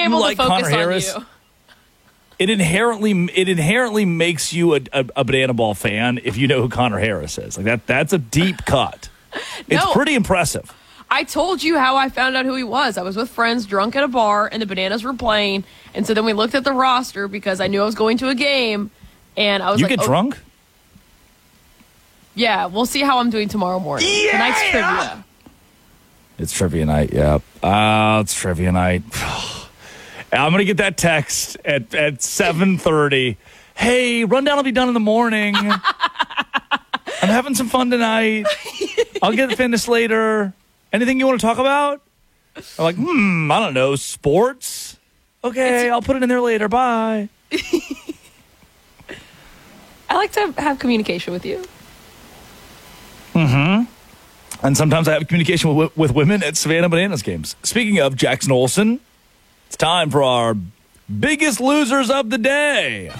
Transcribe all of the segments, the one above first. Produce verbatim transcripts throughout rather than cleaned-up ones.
able you like to focus Connor Harris, on you. it inherently it inherently makes you a, a, a Banana Ball fan if you know who Connor Harris is. Like that that's a deep cut. It's No. pretty impressive. I told you how I found out who he was. I was with friends, drunk at a bar, and the Bananas were playing. And so then we looked at the roster because I knew I was going to a game. And I was You like, get oh, drunk? yeah, we'll see how I'm doing tomorrow morning. Yeah! Tonight's trivia. It's trivia night, yeah. Uh, it's trivia night. I'm going to get that text at, at seven thirty. Hey, rundown will be done in the morning. I'm having some fun tonight. I'll get finished later. Anything you want to talk about? I'm like, hmm, I don't know, sports? Okay, It's- I'll put it in there later. Bye. I like to have communication with you. And sometimes I have communication with, with women at Savannah Bananas games. Speaking of Jackson Olsen, it's time for our biggest losers of the day.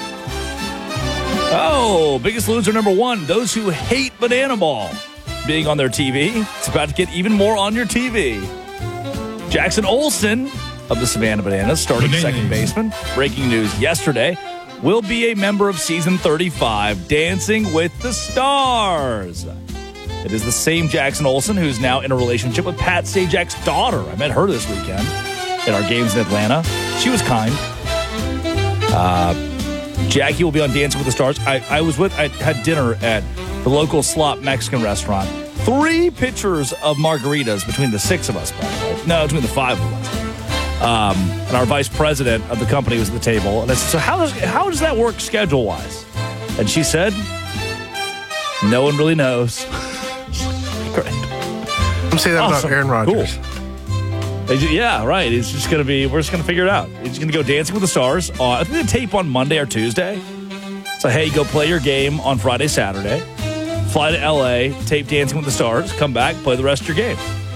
Oh, biggest loser number one, those who hate Banana Ball being on their T V. It's about to get even more on your T V. Jackson Olsen of the Savannah Bananas, starting Bananas. second baseman. Breaking news yesterday, will be a member of season thirty-five, Dancing with the Stars. It is the same Jackson Olsen who's now in a relationship with Pat Sajak's daughter. I met her this weekend at our games in Atlanta. She was kind. Uh, Jackie will be on Dancing with the Stars. I, I was with, I had dinner at the local slot Mexican restaurant. Three pitchers of margaritas between the six of us, by the way. No, between the five of us. Um, and our vice president of the company was at the table. And I said, so how does, how does that work schedule-wise? And she said, no one really knows. Great. I'm saying that Awesome. about Aaron Rodgers. Cool. They ju- Yeah, right. It's just going to be, we're just going to figure it out. He's going to go Dancing with the Stars. Uh, I think they tape on Monday or Tuesday. So, hey, go play your game on Friday, Saturday. Fly to L A, tape Dancing with the Stars, come back, play the rest of your game.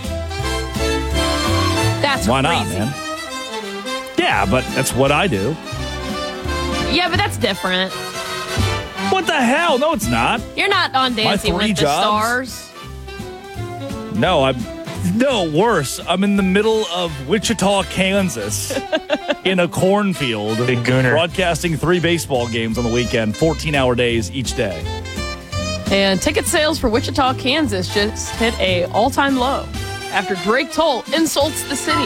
That's Why not, crazy. man? Yeah, but that's what I do. Yeah, but that's different. What the hell? No, it's not. You're not on Dancing three with the jobs? Stars. No, I'm... No, worse. I'm in the middle of Wichita, Kansas, in a cornfield, Big gooner. broadcasting three baseball games on the weekend, fourteen-hour days each day. And ticket sales for Wichita, Kansas just hit a all-time low after Drake Toll insults the city.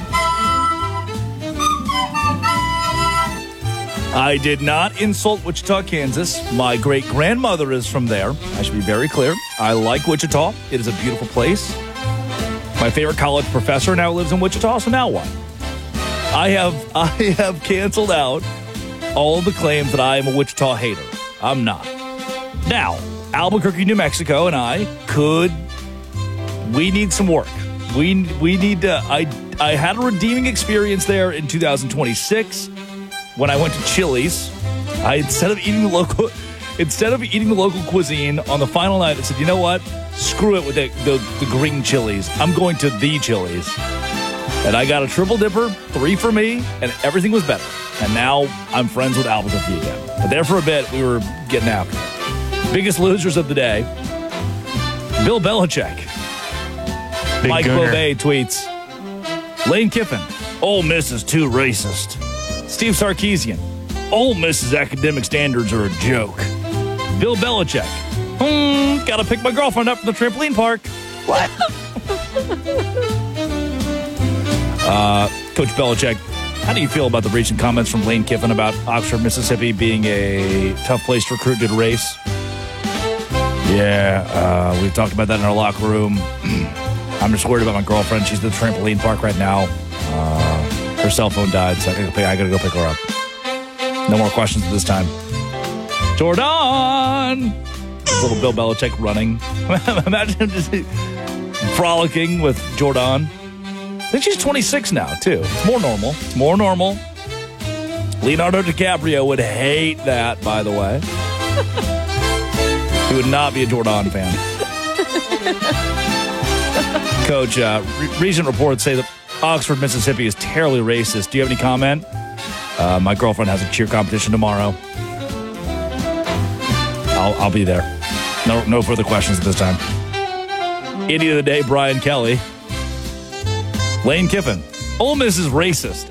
I did not insult Wichita, Kansas. My great-grandmother is from there. I should be very clear. I like Wichita. It is a beautiful place. My favorite college professor now lives in Wichita, so now what? I have I have canceled out all of the claims that I am a Wichita hater. I'm not. Now, Albuquerque, New Mexico, and I could. We need some work. We we need to. I I had a redeeming experience there in two thousand twenty-six when I went to Chili's. I instead of eating the local instead of eating the local cuisine on the final night, I said, you know what? Screw it with the, the, the green Chili's. I'm going to the Chili's. And I got a triple dipper, three for me, and everything was better. And now I'm friends with Albuquerque again. But there for a bit, we were getting after it. Biggest losers of the day, Bill Belichick. Big Mike gooner. Bobet tweets, Lane Kiffin, Ole Miss is too racist. Steve Sarkisian, Ole Miss's academic standards are a joke. Bill Belichick, hmm, gotta pick my girlfriend up from the trampoline park. What? uh, Coach Belichick, how do you feel about the recent comments from Lane Kiffin about Oxford, Mississippi being a tough place to recruit due to race? Yeah, uh, we've talked about that in our locker room. I'm just worried about my girlfriend. She's at the trampoline park right now. Uh, her cell phone died, so I gotta, pay, I gotta go pick her up. No more questions at this time. Jordan! Little Bill Belichick running. Imagine him just frolicking with Jordan. I think she's twenty-six now, too. It's more normal. It's more normal. Leonardo DiCaprio would hate that, by the way. He would not be a Jordan fan. Coach, uh, re- recent reports say that Oxford, Mississippi is terribly racist. Do you have any comment? Uh, my girlfriend has a cheer competition tomorrow. I'll, I'll be there. No, no further questions at this time. Idiot of the day, Brian Kelly. Lane Kiffin. Ole Miss is racist.